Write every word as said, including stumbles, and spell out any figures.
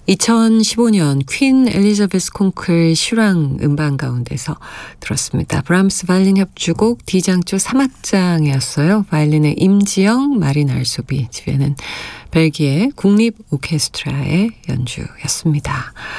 이천십오 년 퀸 엘리자베스 콩클 실황 음반 가운데서 들었습니다. 브람스 바이올린 협주곡 D장조 삼 악장이었어요. 바이올린의 임지영, 마린 알소비, 지휘는 벨기에 국립 오케스트라의 연주였습니다.